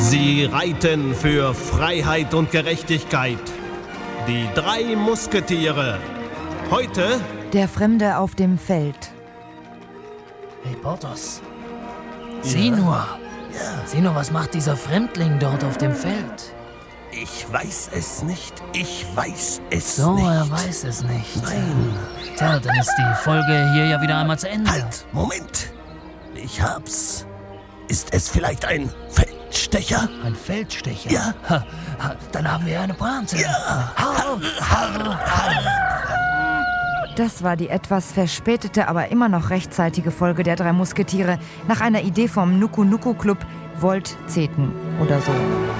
Sie reiten für Freiheit und Gerechtigkeit. Die 3 Musketiere. Heute Der Fremde auf dem Feld. Hey, Porthos. Sieh nur. Sieh nur, was macht dieser Fremdling dort auf dem Feld? Ich weiß es nicht. Ich weiß es So, nicht. er weiß es nicht. Nein. Tja, dann ist die Folge hier ja wieder einmal zu Ende. Halt, Moment. Ich hab's. Ist es vielleicht ein Feldstecher? Ein Feldstecher? Ja. Dann haben wir eine Pointe. Ja. Das war die etwas verspätete, aber immer noch rechtzeitige Folge der 3 Musketiere nach einer Idee vom Nuku Nuku Club Volt Zeten oder so.